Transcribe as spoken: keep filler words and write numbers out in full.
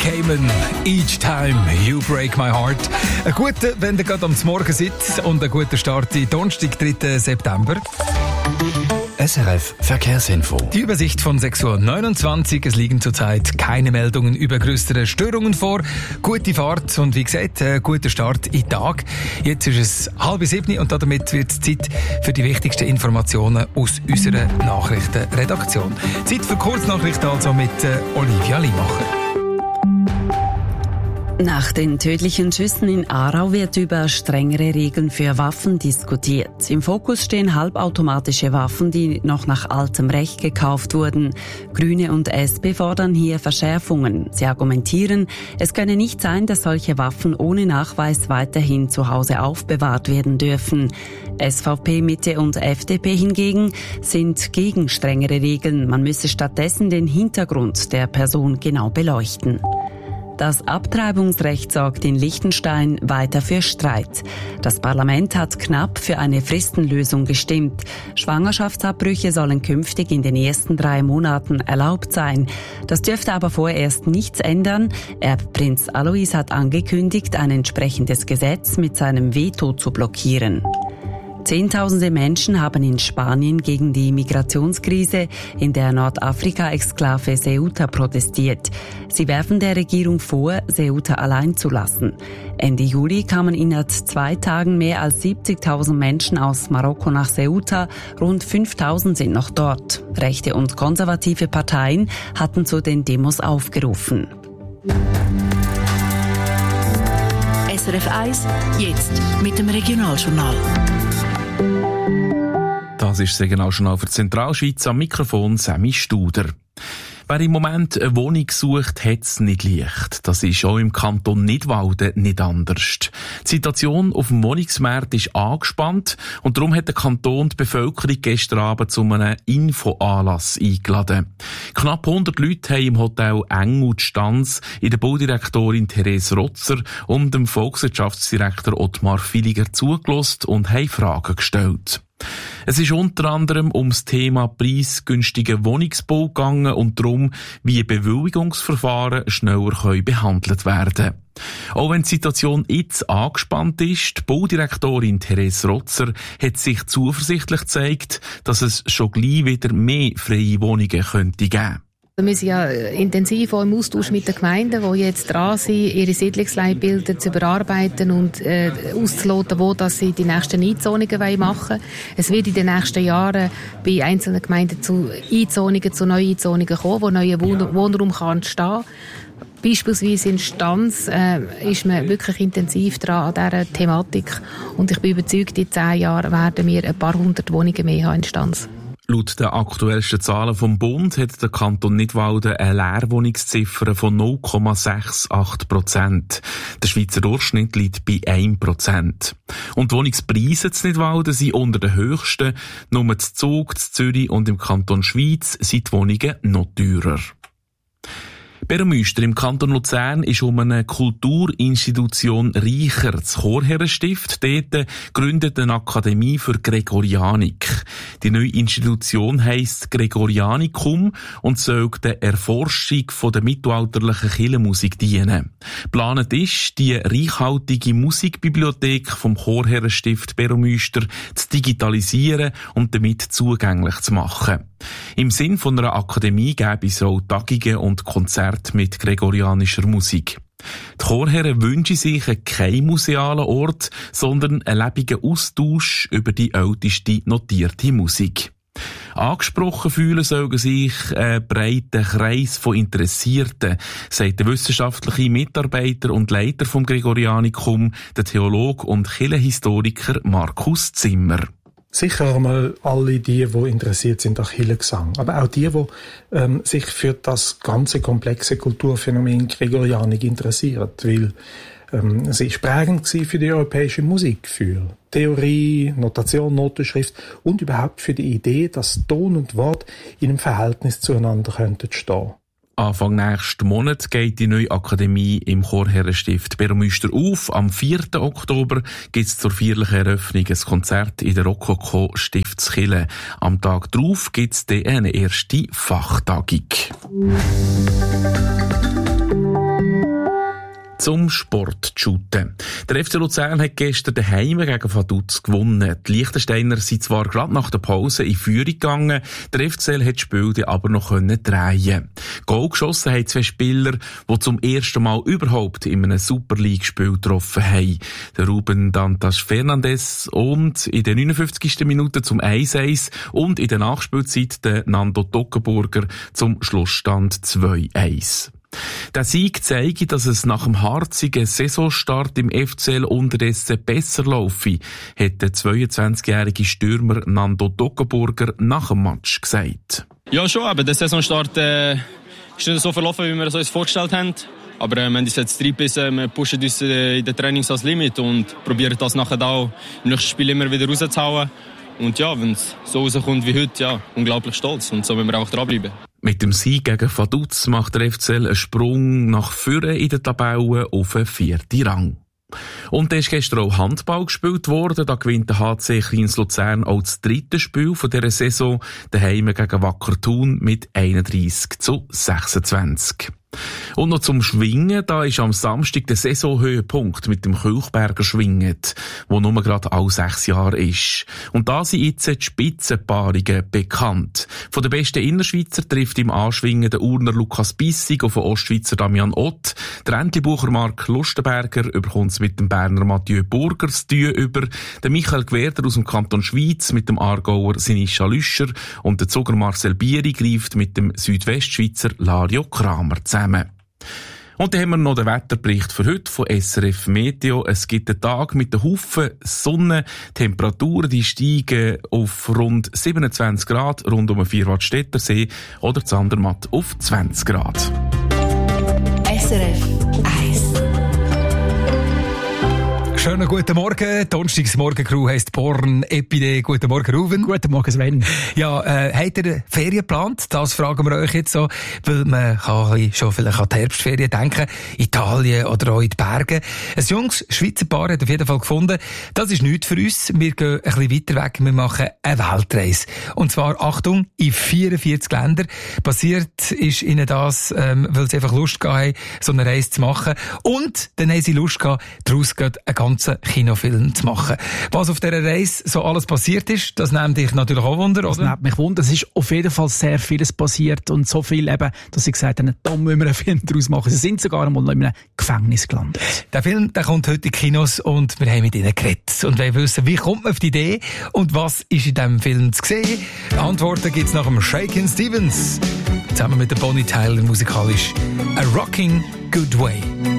Cayman, Each Time You Break My Heart. Ein guter, wenn ihr gerade am Morgen sitzt, und ein guter Start in Donnerstag, dritten September. S R F Verkehrsinfo. Die Übersicht von sechs Uhr neunundzwanzig. Es liegen zurzeit keine Meldungen über größere Störungen vor. Gute Fahrt und wie gesagt, ein guter Start in den Tag. Jetzt ist es halb sieben und damit wird es Zeit für die wichtigsten Informationen aus unserer Nachrichtenredaktion. Zeit für Kurznachrichten also mit äh, Olivia Limacher. Nach den tödlichen Schüssen in Aarau wird über strengere Regeln für Waffen diskutiert. Im Fokus stehen halbautomatische Waffen, die noch nach altem Recht gekauft wurden. Grüne und S P fordern hier Verschärfungen. Sie argumentieren, es könne nicht sein, dass solche Waffen ohne Nachweis weiterhin zu Hause aufbewahrt werden dürfen. S V P, Mitte und F D P hingegen sind gegen strengere Regeln. Man müsse stattdessen den Hintergrund der Person genau beleuchten. Das Abtreibungsrecht sorgt in Liechtenstein weiter für Streit. Das Parlament hat knapp für eine Fristenlösung gestimmt. Schwangerschaftsabbrüche sollen künftig in den ersten drei Monaten erlaubt sein. Das dürfte aber vorerst nichts ändern. Erbprinz Alois hat angekündigt, ein entsprechendes Gesetz mit seinem Veto zu blockieren. Zehntausende Menschen haben in Spanien gegen die Migrationskrise in der Nordafrika-Exklave Ceuta protestiert. Sie werfen der Regierung vor, Ceuta allein zu lassen. Ende Juli kamen innerhalb zwei Tagen mehr als siebzigtausend Menschen aus Marokko nach Ceuta. Rund fünftausend sind noch dort. Rechte und konservative Parteien hatten zu den Demos aufgerufen. S R F eins, jetzt mit dem Regionaljournal. Das ist das Regionaljournal für die Zentralschweiz, am Mikrofon Sammy Studer. Wer im Moment eine Wohnung sucht, hat es nicht leicht. Das ist auch im Kanton Nidwalden nicht anders. Die Situation auf dem Wohnungsmarkt ist angespannt und darum hat der Kanton die Bevölkerung gestern Abend zu einem Infoanlass eingeladen. Knapp hundert Leute haben im Hotel Engel die Stanz in der Baudirektorin Therese Rotzer und dem Volkswirtschaftsdirektor Ottmar Filiger zugelassen und haben Fragen gestellt. Es ist unter anderem um das Thema preisgünstigen Wohnungsbau gegangen und darum, wie Bewilligungsverfahren schneller können behandelt werden können. Auch wenn die Situation jetzt angespannt ist, die Baudirektorin Therese Rotzer hat sich zuversichtlich gezeigt, dass es schon gleich wieder mehr freie Wohnungen könnte geben. Wir sind ja intensiv auch im Austausch mit den Gemeinden, die jetzt dran sind, ihre Siedlungsleitbilder zu überarbeiten und äh, auszuloten, wo dass sie die nächsten Einzonungen machen wollen. Es wird in den nächsten Jahren bei einzelnen Gemeinden zu Einzonungen, zu neuen Einzonungen kommen, wo neuer Wohn- Wohnraum kann entstehen. Beispielsweise in Stanz äh, ist man wirklich intensiv dran an dieser Thematik und ich bin überzeugt, in zehn Jahren werden wir ein paar hundert Wohnungen mehr haben in Stanz. Laut den aktuellsten Zahlen vom Bund hat der Kanton Nidwalden eine Leerwohnungsziffer von null Komma achtundsiebzig Prozent. Der Schweizer Durchschnitt liegt bei ein Prozent. Und die Wohnungspreise in Nidwalden sind unter den höchsten. Nur in Zug, in Zürich und im Kanton Schweiz sind die Wohnungen noch teurer. Beromüster im Kanton Luzern ist um eine Kulturinstitution reicher. Das Chorherrenstift dort gründet eine Akademie für Gregorianik. Die neue Institution heisst Gregorianikum und soll der Erforschung von der mittelalterlichen Kirchenmusik dienen. Geplant ist, die reichhaltige Musikbibliothek vom Chorherrenstift Beromüster zu digitalisieren und damit zugänglich zu machen. Im Sinn von einer Akademie gäbe es auch Tagungen und Konzerte mit gregorianischer Musik. Die Chorherren wünschen sich keinen musealen Ort, sondern einen lebendigen Austausch über die älteste notierte Musik. Angesprochen fühlen sollen sich ein breiter Kreis von Interessierten, sagt der wissenschaftliche Mitarbeiter und Leiter vom Gregorianikum, der Theologe und Kirchenhistoriker Markus Zimmer. Sicher einmal alle die, die interessiert sind an Kirchengesang, aber auch die, die ähm, sich für das ganze komplexe Kulturphänomen Gregorianik interessieren, weil ähm, sie ist prägend für die europäische Musik, für Theorie, Notation, Notenschrift und überhaupt für die Idee, dass Ton und Wort in einem Verhältnis zueinander könnten stehen. Anfang nächsten Monat geht die neue Akademie im Chorherrenstift Beromüster auf. Am vierten Oktober gibt es zur feierlichen Eröffnung ein Konzert in der Rokoko Stiftskirche. Am Tag darauf gibt es dann eine erste Fachtagung. Zum Sport shooten. Der F C Luzern hat gestern daheim gegen Vaduz gewonnen. Die Liechtensteiner sind zwar gerade nach der Pause in Führung gegangen, der F C L hat das Spiel aber noch drehen. Goal geschossen haben zwei Spieler, die zum ersten Mal überhaupt in einem Super League-Spiel getroffen haben. Der Ruben Dantas Fernandes und in der neunundfünfzigsten Minute zum eins eins und in der Nachspielzeit der Nando Toggenburger zum Schlussstand zwei eins. Der Sieg zeige, dass es nach dem harzigen Saisonstart im F C L unterdessen besser laufe, hat der zweiundzwanzigjährige Stürmer Nando Toggenburger nach dem Match gesagt. Ja, schon, aber der Saisonstart äh, ist nicht so verlaufen, wie wir es uns vorgestellt haben. Aber äh, wir haben uns jetzt reingebissen, wir pushen uns äh, in den Trainings als Limit und probieren das nachher auch im nächsten Spiel immer wieder rauszuhauen. Und ja, wenn es so rauskommt wie heute, ja, unglaublich stolz. Und so müssen wir auch dranbleiben. Mit dem Sieg gegen Vaduz macht der F C L einen Sprung nach vorne in der Tabelle auf den vierten Rang. Und da ist gestern auch Handball gespielt worden. Da gewinnt der H C Kleins Luzern auch das dritte Spiel von dieser Saison daheim gegen Wacker Thun mit einunddreissig zu sechsundzwanzig. Und noch zum Schwingen, da ist am Samstag der Saisonhöhepunkt mit dem Kilchberger Schwingen, wo nur gerade alle sechs Jahre ist. Und da sind jetzt die Spitzenpaarungen bekannt. Von den besten Innerschweizer trifft im Anschwingen der Urner Lukas Bissig auf den Ostschweizer Damian Ott. Der Entlebucher Mark Lustenberger überkommt es mit dem Berner Mathieu Burger das Tue über. Der Michael Gwerder aus dem Kanton Schwyz mit dem Aargauer Sinischa Lüscher und der Zuger Marcel Bieri greift mit dem Südwestschweizer Lario Kramer zusammen. Und dann haben wir noch den Wetterbericht für heute von S R F Meteo. Es gibt einen Tag mit einem Haufen Sonne. Temperaturen die steigen auf rund siebenundzwanzig Grad rund um den Vierwaldstätter See oder Zandermatt auf zwanzig Grad. S R F eins. Schönen guten Morgen. Donnerstags Morgencrew heisst Born Epide. Guten Morgen, Ruben. Guten Morgen, Sven. Ja, äh, habt ihr Ferien geplant? Das fragen wir euch jetzt so, weil man kann schon vielleicht an die Herbstferien denken. Italien oder auch in die Berge. Ein junges Schweizer Paar hat auf jeden Fall gefunden, das ist nichts für uns. Wir gehen ein bisschen weiter weg. Wir machen eine Weltreise. Und zwar, Achtung, in vierundvierzig Länder. Passiert ist ihnen das, ähm, weil sie einfach Lust hatten, so eine Reise zu machen. Und dann haben sie Lust gehabt, daraus geht ein ganzen Kinofilm zu machen. Was auf dieser Reise so alles passiert ist, das nimmt dich natürlich auch Wunder, oder? Das nimmt mich Wunder. Es ist auf jeden Fall sehr vieles passiert und so viel eben, dass sie gesagt haben, da müssen wir einen Film daraus machen. Sie sind sogar einmal noch in einem Gefängnis gelandet. Der Film, der kommt heute in die Kinos und wir haben mit ihnen geredet und wollen wissen, wie kommt man auf die Idee und was ist in diesem Film zu sehen? Antworten gibt's nach dem Shakin' Stevens. Zusammen mit der Bonnie Tyler musikalisch A Rocking Good Way.